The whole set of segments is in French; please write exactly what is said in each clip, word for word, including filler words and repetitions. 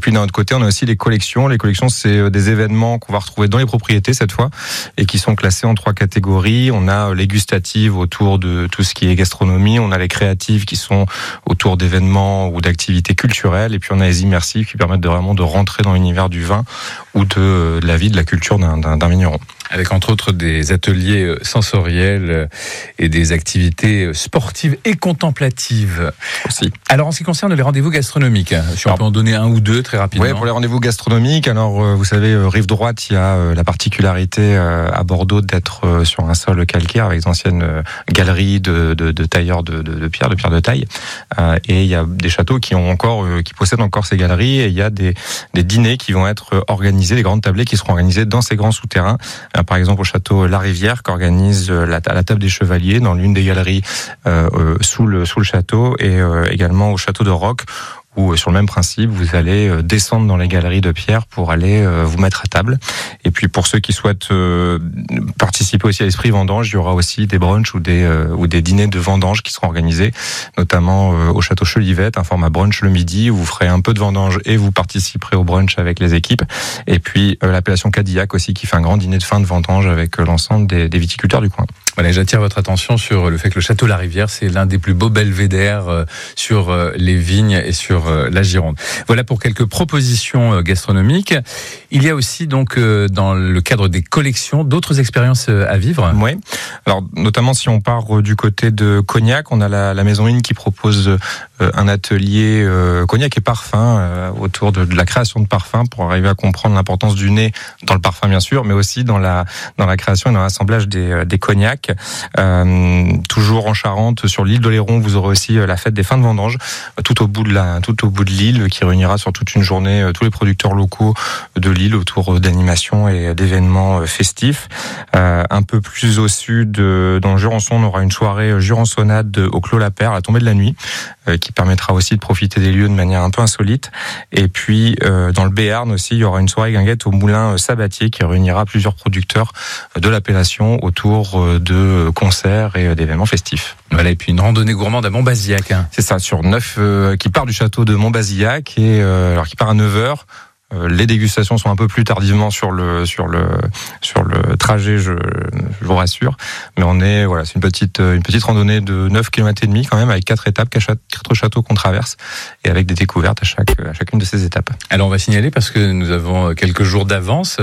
puis d'un autre côté, on a aussi les collections. Les collections, c'est des événements qu'on va retrouver dans les propriétés cette fois et qui sont classés en trois catégories. On a les gustatives autour de tout ce qui est gastronomie, on a les créatives qui sont autour d'événements ou d'activités culturelles, et puis on a les immersives qui permettent de vraiment de rentrer dans l'univers du vin ou de, de la vie, de la culture d'un, d'un, d'un vigneron. Avec entre autres des ateliers sensoriels et des activités sportives et contemplatives aussi. Alors en ce qui concerne les rendez-vous gastronomiques, si on alors, peut en donner un ou deux très rapidement. Oui, pour les rendez-vous gastronomiques, alors vous savez, rive droite, il y a la particularité à Bordeaux d'être sur un sol calcaire avec d'anciennes galeries de, de, de tailleurs de, de, de pierre, de pierre de taille. Et il y a des châteaux qui ont encore, qui possèdent encore ces galeries, et il y a des, des dîners qui vont être organisés, des grandes tablées qui seront organisées dans ces grands souterrains. Par exemple au château La Rivière, qu'organise la, à la table des chevaliers dans l'une des galeries euh, euh, sous le sous le château, et euh, également au château de Roques, où sur le même principe, vous allez descendre dans les galeries de pierre pour aller vous mettre à table. Et puis pour ceux qui souhaitent participer aussi à l'esprit vendange, il y aura aussi des brunchs ou des ou des dîners de vendange qui seront organisés, notamment au château Chelivette, un format brunch le midi où vous ferez un peu de vendange et vous participerez au brunch avec les équipes. Et puis l'appellation Cadillac aussi qui fait un grand dîner de fin de vendange avec l'ensemble des, des viticulteurs du coin. Voilà, j'attire votre attention sur le fait que le château La Rivière, c'est l'un des plus beaux belvédères sur les vignes et sur la Gironde. Voilà pour quelques propositions gastronomiques. Il y a aussi donc dans le cadre des collections d'autres expériences à vivre. Oui. Alors notamment si on part du côté de Cognac, on a la, la Maison Inn qui propose un atelier cognac et parfum autour de, de la création de parfums pour arriver à comprendre l'importance du nez dans le parfum bien sûr, mais aussi dans la dans la création et dans l'assemblage des, des cognacs. Euh, toujours en Charente, sur l'île d'Oléron, vous aurez aussi la fête des fins de vendange tout au bout de la tout au bout de l'île, qui réunira sur toute une journée tous les producteurs locaux de l'île autour d'animations et d'événements festifs. Euh, un peu plus au sud, dans le Jurançon, on aura une soirée Jurançonnade au Clos La Perle à la tombée de la nuit, euh, qui permettra aussi de profiter des lieux de manière un peu insolite. Et puis euh, dans le Béarn aussi, il y aura une soirée guinguette au Moulin Sabatier qui réunira plusieurs producteurs de l'appellation autour de de concerts et d'événements festifs. Voilà, et puis une randonnée gourmande à Montbazillac. Hein. C'est ça, sur neuf, euh, qui part du château de Montbazillac, et euh, alors qui part à neuf heures. Euh, les dégustations sont un peu plus tardivement sur le sur le sur le trajet, je, je vous rassure. Mais on est voilà, c'est une petite une petite randonnée de neuf kilomètres et demi quand même, avec quatre étapes, quatre châteaux qu'on traverse, et avec des découvertes à chaque à chacune de ces étapes. Alors on va signaler, parce que nous avons quelques jours d'avance,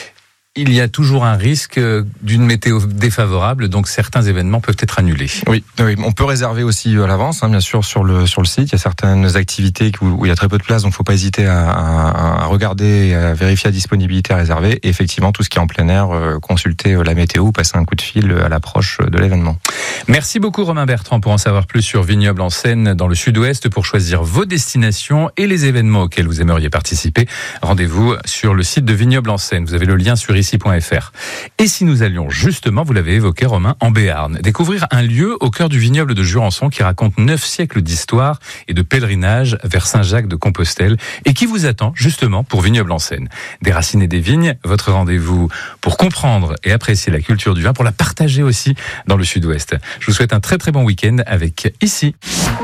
il y a toujours un risque d'une météo défavorable, donc certains événements peuvent être annulés. Oui, oui, on peut réserver aussi à l'avance, hein, bien sûr, sur le sur le site. Il y a certaines activités où, où il y a très peu de place, donc il ne faut pas hésiter à, à, à regarder, à vérifier la disponibilité, à réserver. Et effectivement, tout ce qui est en plein air, euh, consulter la météo, passer un coup de fil à l'approche de l'événement. Merci beaucoup Romain Bertrand. Pour en savoir plus sur Vignoble en Seine dans le Sud-Ouest, pour choisir vos destinations et les événements auxquels vous aimeriez participer, rendez-vous sur le site de Vignoble en Seine. Vous avez le lien sur ici point f r. Et si nous allions justement, vous l'avez évoqué Romain, en Béarn, découvrir un lieu au cœur du vignoble de Jurançon qui raconte neuf siècles d'histoire et de pèlerinage vers Saint-Jacques-de-Compostelle, et qui vous attend justement pour Vignoble en Seine. Des racines et des vignes, votre rendez-vous pour comprendre et apprécier la culture du vin, pour la partager aussi dans le Sud-Ouest. Je vous souhaite un très très bon week-end avec Ici.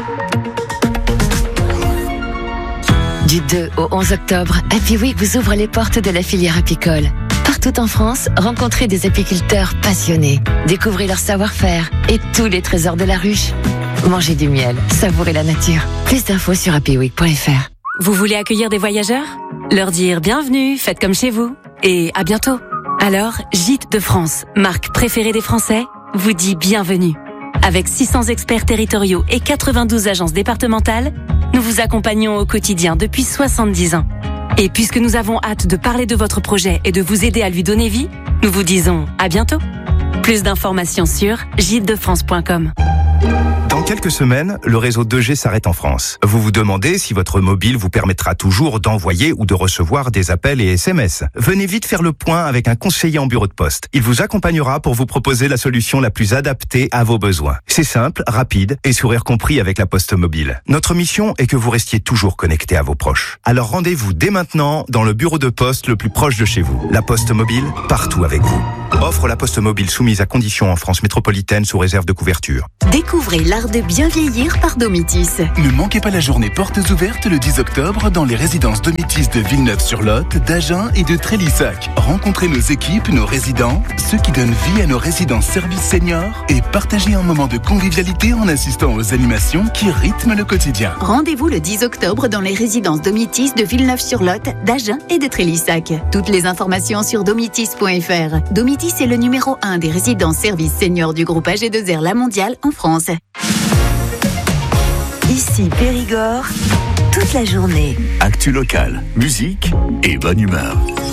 Du deux au onze octobre, Happy Week vous ouvre les portes de la filière apicole. Partout en France, rencontrez des apiculteurs passionnés. Découvrez leur savoir-faire et tous les trésors de la ruche. Mangez du miel, savourez la nature. Plus d'infos sur happy week point f r. Vous voulez accueillir des voyageurs ? Leur dire bienvenue, faites comme chez vous. Et à bientôt. Alors, Gîtes de France, marque préférée des Français, vous dit bienvenue. Avec six cents experts territoriaux et quatre-vingt-douze agences départementales, nous vous accompagnons au quotidien depuis soixante-dix ans. Et puisque nous avons hâte de parler de votre projet et de vous aider à lui donner vie, nous vous disons à bientôt. Plus d'informations sur gîtes de france point com. Dans quelques semaines, le réseau deux G s'arrête en France. Vous vous demandez si votre mobile vous permettra toujours d'envoyer ou de recevoir des appels et S M S. Venez vite faire le point avec un conseiller en bureau de poste. Il vous accompagnera pour vous proposer la solution la plus adaptée à vos besoins. C'est simple, rapide et sourire compris avec la Poste Mobile. Notre mission est que vous restiez toujours connecté à vos proches. Alors rendez-vous dès maintenant dans le bureau de poste le plus proche de chez vous. La Poste Mobile, partout avec vous. Offre La Poste Mobile soumise à conditions en France métropolitaine sous réserve de couverture. Découvrez l'art de de bien vieillir par Domitis. Ne manquez pas la journée portes ouvertes le dix octobre dans les résidences Domitis de Villeneuve-sur-Lot, d'Agen et de Trélissac. Rencontrez nos équipes, nos résidents, ceux qui donnent vie à nos résidences services seniors et partagez un moment de convivialité en assistant aux animations qui rythment le quotidien. Rendez-vous le dix octobre dans les résidences Domitis de Villeneuve-sur-Lot, d'Agen et de Trélissac. Toutes les informations sur domitis point f r. Domitis est le numéro un des résidences services seniors du groupe A G deux R La Mondiale en France. Ici Périgord, toute la journée. Actu locale, musique et bonne humeur.